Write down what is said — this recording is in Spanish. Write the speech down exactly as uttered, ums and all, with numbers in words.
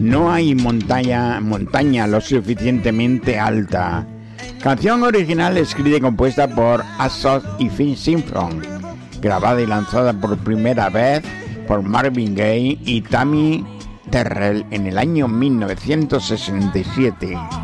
No hay montaña, montaña lo suficientemente alta. Canción original escrita y compuesta por Azov y Phil Simson, grabada y lanzada por primera vez por Marvin Gaye y Tammy Terrell en el año mil novecientos sesenta y siete.